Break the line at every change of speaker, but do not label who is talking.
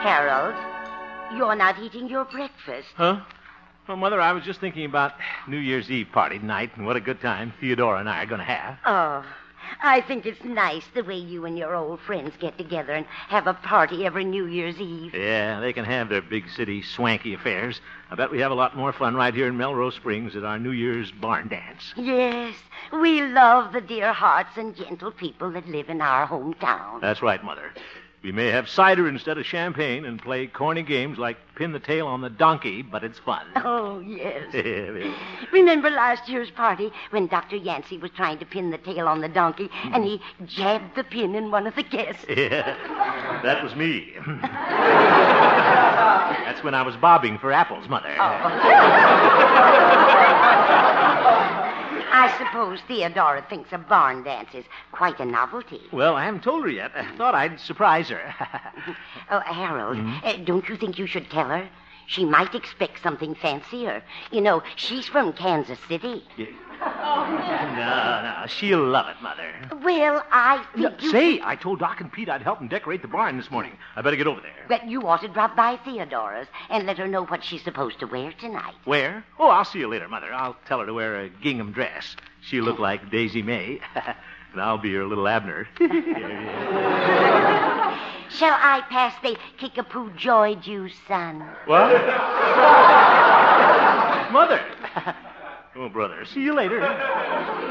Harold, you're not eating your breakfast.
Huh? Well, Mother, I was just thinking about New Year's Eve party tonight and what a good time Theodora and I are going to have.
Oh, I think it's nice the way you and your old friends get together and have a party every New Year's Eve.
Yeah, they can have their big city swanky affairs. I bet we have a lot more fun right here in Melrose Springs at our New Year's barn dance.
Yes, we love the dear hearts and gentle people that live in our hometown.
That's right, Mother. We may have cider instead of champagne and play corny games like pin the tail on the donkey, but it's fun.
Oh, yes. Remember last year's party when Dr. Yancey was trying to pin the tail on the donkey and he jabbed the pin in one of the guests?
Yeah, that was me. That's when I was bobbing for apples, Mother.
I suppose Theodora thinks a barn dance is quite a novelty.
Well, I haven't told her yet. I thought I'd surprise her.
Oh, Harold, don't you think you should tell her? She might expect something fancier. You know, she's from Kansas City.
No, she'll love it, Mother.
Well, I think
Say, I told Doc and Pete I'd help them decorate the barn this morning. I better get over there.
But you ought to drop by Theodora's and let her know what she's supposed to wear tonight.
Where? Oh, I'll see you later, Mother. I'll tell her to wear a gingham dress. She'll look like Daisy May. And I'll be her little Abner.
Shall I pass the Kickapoo Joy Juice, son?
What? Mother! Oh, brother, see you later.